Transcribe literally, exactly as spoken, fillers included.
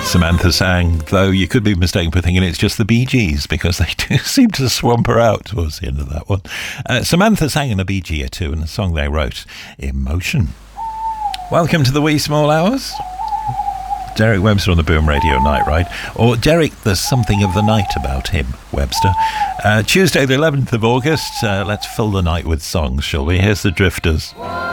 Samantha sang, though you could be mistaken for thinking it's just the Bee Gees, because they do seem to swamp her out towards the end of that one. Uh, Samantha sang in a Bee Gee or two, and the song they wrote, Emotion. Welcome to the wee small hours. Derek Webster on the Boom Radio Night Ride. Or Derek, there's something of the night about him, Webster. Uh, Tuesday the eleventh of August, uh, let's fill the night with songs, shall we? Here's the Drifters.